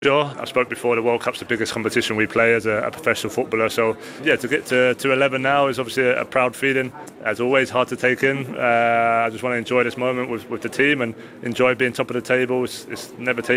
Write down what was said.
Sure, I spoke before, the World Cup's the biggest competition we play as a professional footballer, so yeah, to get to 11 now is obviously a proud feeling. As always, hard to take in. I just want to enjoy this moment with the team and enjoy being top of the table. It's never taken